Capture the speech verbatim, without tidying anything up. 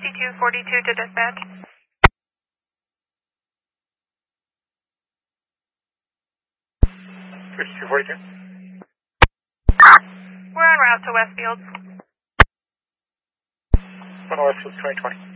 fifty-two forty-two to dispatch. fifty-two forty-two. We're en route to Westfield. One Westfield twenty twenty.